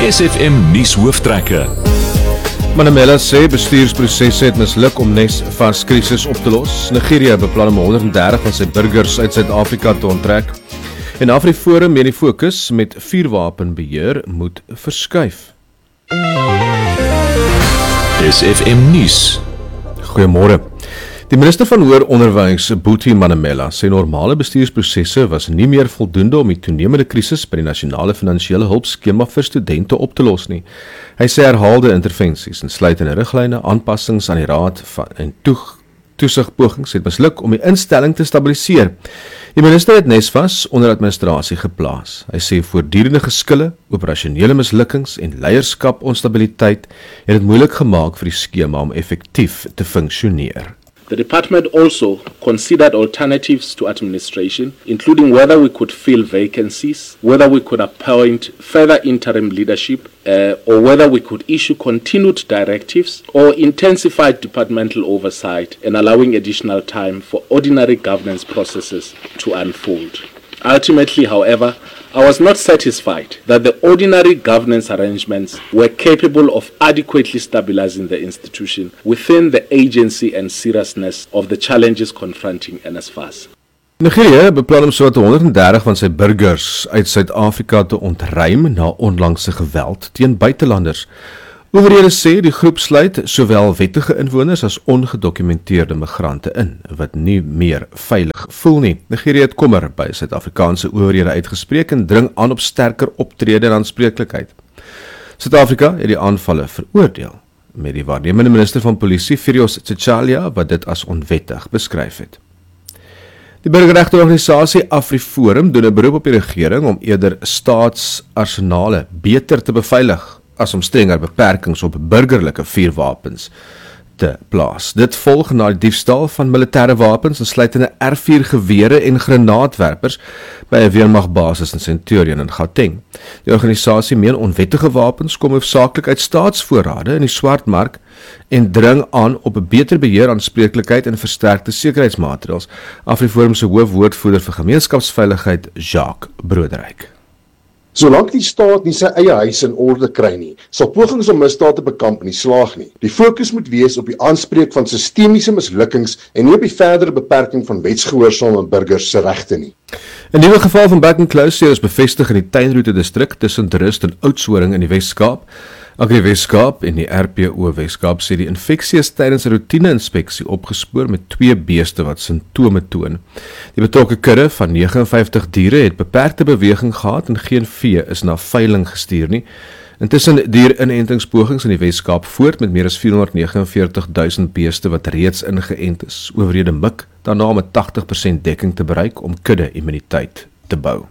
SFM nuus hooftrekke. Manamela sê bestuursprosesse het misluk om Nesvas krisis op te los. Nigeria beplan om 130 van sy burgers uit Suid-Afrika te onttrek. En AfriForum meen die fokus met vuurwapenbeheer moet verskuif. SFM nuus. Goeiemôre. Die minister van Hoër Onderwys, Buti Manamela, sê normale bestuursprosesse was nie meer voldoende om die toenemende krisis by die nasionale finansiële hulpskema vir studente op te los nie. Hy sê herhaalde intervensies, insluitende riglyne, aanpassings aan die raad en toesigpogings het misluk om die instelling te stabiliseer. Die minister het Nesvas onder administrasie geplaas. Hy sê voortdurende geskille, operasionele mislukkings en leierskap onstabiliteit het dit moeilik gemaak vir die skema om effektief te funksioneer. The department also considered alternatives to administration, including whether we could fill vacancies, whether we could appoint further interim leadership, or whether we could issue continued directives or intensified departmental oversight and allowing additional time for ordinary governance processes to unfold. Ultimately, however, I was not satisfied that the ordinary governance arrangements were capable of adequately stabilizing the institution within the agency and seriousness of the challenges confronting NSFAS. Nigeria beplan om sowat 130 van sy burgers uit Suid-Afrika te ontruim na onlangse geweld teen buitelanders. Owerhede sê die groep sluit sowel wettige inwoners as ongedokumenteerde migrante in, wat nie meer veilig voel nie. Nigeria het kommer by Suid-Afrikaanse owerhede uitgespreek en dring aan op sterker optrede en aanspreeklikheid. Suid-Afrika het die aanvalle veroordeel, met die waarnemende minister van polisie, Firios Tsechalia, wat dit as onwettig beskryf het. Die burgerregteorganisasie AfriForum doen 'n beroep op die regering om eerder staatsarsenale beter te beveilig, as om strenger beperkings op burgerlike vuurwapens te plaas. Dit volg na die diefstal van militêre wapens, insluitende R4 gewere en granaatwerpers by 'n weermagbasis in Centurion in Gauteng. Die organisasie meen onwettige wapens kom hoofsaaklik uit staatsvoorrade in die swartmark en dring aan op 'n beter beheer, aanspreeklikheid en versterkte sekuriteitsmaatreëls. AfriForum se hoofwoordvoerder vir gemeenskapsveiligheid, Jacques Broederyk. Solank die staat nie sy eie huis in orde kry nie, sal pogings om misdaad te bekamp nie slaag nie. Die fokus moet wees op die aanspreek van sistemiese mislukkings en nie op die verdere beperking van wetsgehoorsame burgers se regte nie. 'n Nuwe geval van back and close is bevestig in die tuinroete distrik tussen Rust en Oudtshoorn in die Wes-Kaap. Agri Wes-Kaap en die RPO Wes-Kaap sê die infeksie is tydens 'n roetine-inspeksie opgespoor met 2 beeste wat simptome toon. Die betrokke kudde van 59 diere het beperkte beweging gehad en geen vee is na veiling gestuur nie. Intussen dierinentingspogings in die Wes-Kaap voort met meer as 449.000 beeste wat reeds ingeënt is. Owerhede mik daarna om 'n 80% dekking te bereik om kudde-immuniteit te bou.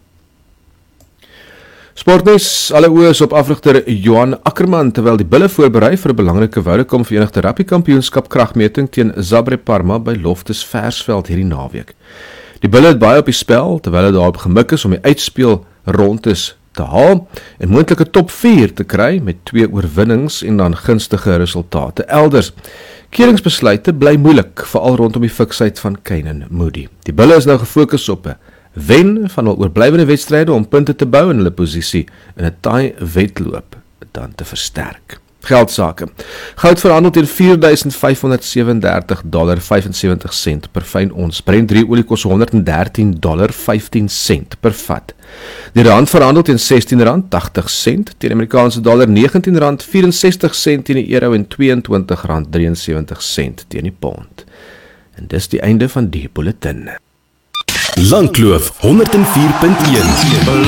Sportnuus, alle oë is op afrigter Johan Ackerman terwyl die bulle voorberei vir 'n belangrike Vodacom Verenigde Rugby Kampioenskap kragmeting teen Zabre Parma by Loftus Versveld hierdie naweek. Die bulle het baie op die spel terwyl dit daarop gemik is om die uitspeel rondes te haal en moontlike top 4 te kry met 2 oorwinnings en dan gunstige resultate elders. Keringsbesluite bly moeilik, veral rondom die fiksheid van Keinan Moody. Die bulle is nou gefokus op 'n wen van hul oorblywende wedstryde om punte te bou en hulle posisie in 'n taai wedloop dan te versterk. Geldsake. Goud verhandel teen $4,537.75 per fyn ons. Brent 3 olie kos $113.15 per vat. Die rand verhandel teen R16.80 teen Amerikaanse dollar, R19.64 teen die euro en R22.73 teen die pond. En dis die einde van die bulletin. Langkloof 104.1